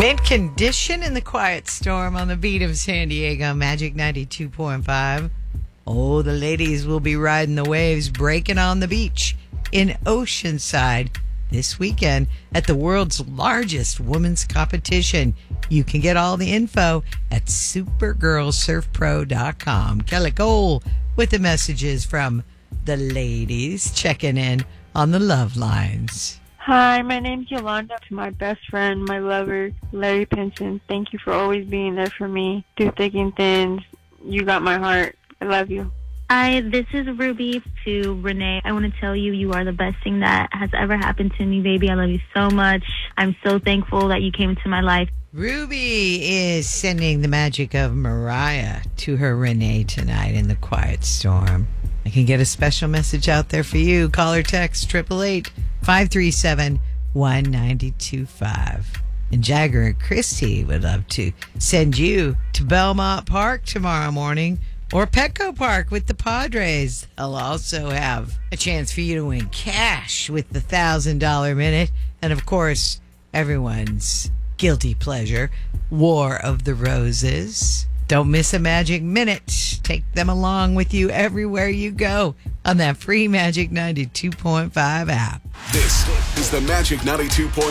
Mint condition in the quiet storm on the beat of San Diego, Magic 92.5. Oh, the ladies will be riding the waves, breaking on the beach in Oceanside this weekend at the world's largest women's competition. You can get all the info at supergirlsurfpro.com. Kelly Cole with the messages from the ladies checking in on the love lines. Hi, my name's Yolanda. To my best friend, my lover, Larry Pinson. Thank you for always being there for me through thick and thin. You got my heart. I love you. Hi, this is Ruby. To Renee, I want to tell you, you are the best thing that has ever happened to me, baby. I love you so much. I'm so thankful that you came into my life. Ruby is sending the magic of Mariah to her Renee tonight in the quiet storm. I can get a special message out there for you. Call or text 888-537-1925. And Jagger and Christy would love to send you to Belmont Park tomorrow morning or Petco Park with the Padres. They'll also have a chance for you to win cash with the $1,000 minute. And of course, everyone's guilty pleasure, War of the Roses. Don't miss a Magic Minute. Take them along with you everywhere you go on that free Magic 92.5 app. This is the Magic 92.5